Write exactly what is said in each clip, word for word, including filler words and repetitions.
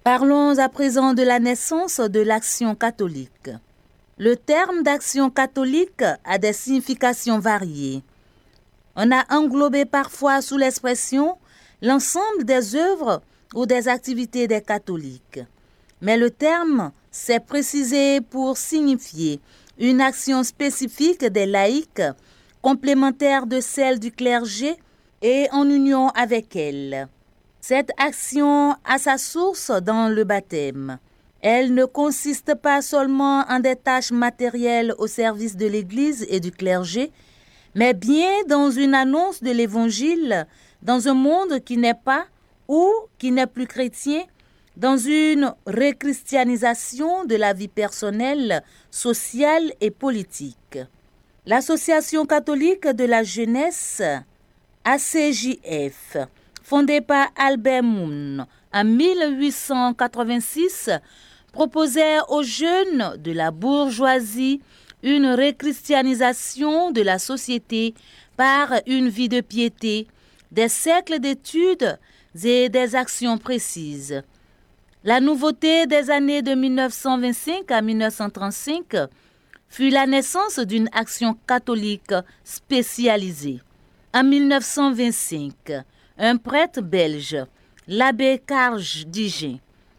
Parlons à présent de la naissance de l'Action catholique. Le terme d'Action catholique a des significations variées. On a englobé parfois sous l'expression l'ensemble des œuvres ou des activités des catholiques. Mais le terme s'est précisé pour signifier une action spécifique des laïcs, complémentaire de celle du clergé et en union avec elle. Cette action a sa source dans le baptême. Elle ne consiste pas seulement en des tâches matérielles au service de l'Église et du clergé, mais bien dans une annonce de l'Évangile dans un monde qui n'est pas ou qui n'est plus chrétien, dans une réchristianisation de la vie personnelle, sociale et politique. L'Association catholique de la jeunesse, A C J F, fondée par Albert Moon en mille huit cent quatre-vingt-six, proposait aux jeunes de la bourgeoisie une réchristianisation de la société par une vie de piété, des siècles d'études et des actions précises. La nouveauté des années de mille neuf cent vingt-cinq à mille neuf cent trente-cinq fut la naissance d'une action catholique spécialisée. En mille neuf cent vingt-cinq, un prêtre belge, l'abbé Karl Digin,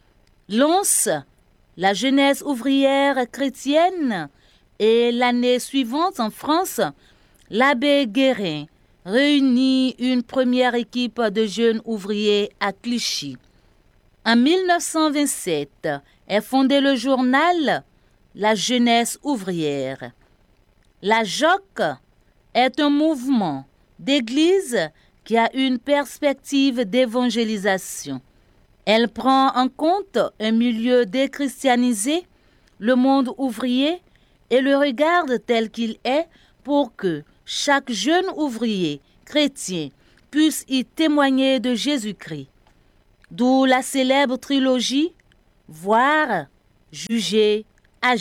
lance la jeunesse ouvrière chrétienne et l'année suivante en France, l'abbé Guérin réunit une première équipe de jeunes ouvriers à Clichy. En mille neuf cent vingt-sept est fondé le journal La Jeunesse ouvrière. La J O C est un mouvement d'église qui a une perspective d'évangélisation. Elle prend en compte un milieu déchristianisé, le monde ouvrier, et le regarde tel qu'il est pour que chaque jeune ouvrier chrétien puisse y témoigner de Jésus-Christ. D'où la célèbre trilogie « Voir, juger, agir ».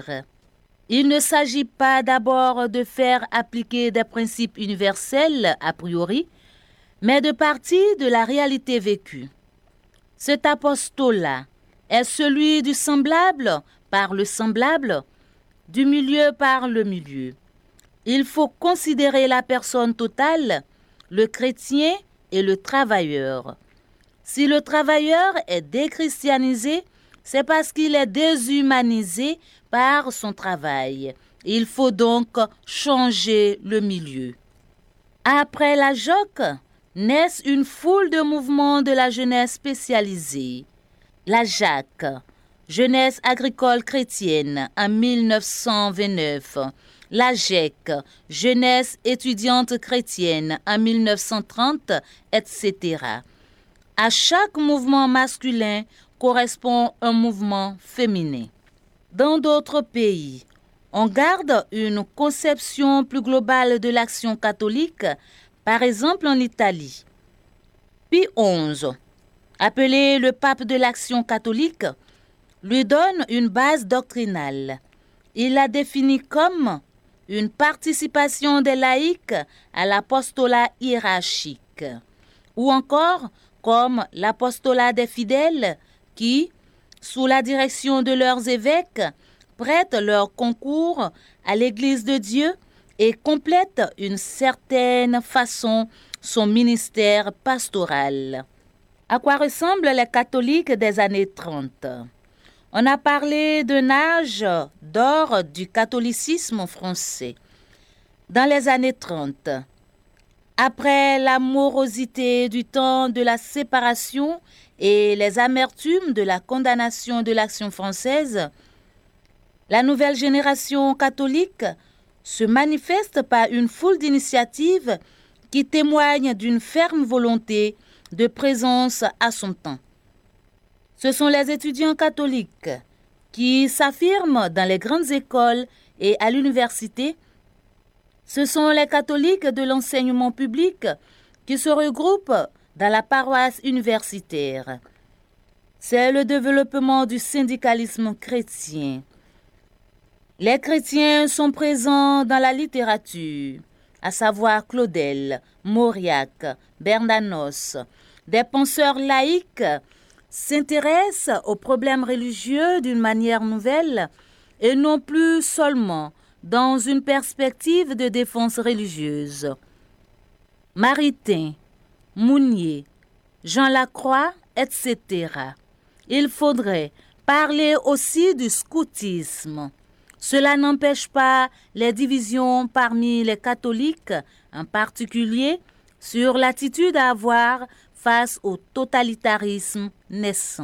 Il ne s'agit pas d'abord de faire appliquer des principes universels a priori, mais de partir de la réalité vécue. Cet apostolat est celui du semblable par le semblable, du milieu par le milieu. Il faut considérer la personne totale, le chrétien et le travailleur. Si le travailleur est déchristianisé, c'est parce qu'il est déshumanisé par son travail. Il faut donc changer le milieu. Après la J O C, naissent une foule de mouvements de la jeunesse spécialisée. La J A C, Jeunesse agricole chrétienne, en mille neuf cent vingt-neuf. La J E C, Jeunesse étudiante chrétienne, en mille neuf cent trente, et cetera. À chaque mouvement masculin correspond un mouvement féminin. Dans d'autres pays, on garde une conception plus globale de l'action catholique, par exemple en Italie. Pie onze, appelé le pape de l'action catholique, lui donne une base doctrinale. Il la définit comme une participation des laïcs à l'apostolat hiérarchique, ou encore comme l'apostolat des fidèles qui, sous la direction de leurs évêques, prêtent leur concours à l'Église de Dieu et complètent d'une certaine façon son ministère pastoral. À quoi ressemblent les catholiques des années trente? On a parlé d'un âge d'or du catholicisme français. Dans les années trente, après la morosité du temps de la séparation et les amertumes de la condamnation de l'Action française, la nouvelle génération catholique se manifeste par une foule d'initiatives qui témoignent d'une ferme volonté de présence à son temps. Ce sont les étudiants catholiques qui s'affirment dans les grandes écoles et à l'université. Ce sont les catholiques de l'enseignement public qui se regroupent dans la paroisse universitaire. C'est le développement du syndicalisme chrétien. Les chrétiens sont présents dans la littérature, à savoir Claudel, Mauriac, Bernanos, des penseurs laïcs s'intéresse aux problèmes religieux d'une manière nouvelle et non plus seulement dans une perspective de défense religieuse. Maritain, Mounier, Jean Lacroix, et cetera. Il faudrait parler aussi du scoutisme. Cela n'empêche pas les divisions parmi les catholiques, en particulier sur l'attitude à avoir face au totalitarisme naissant.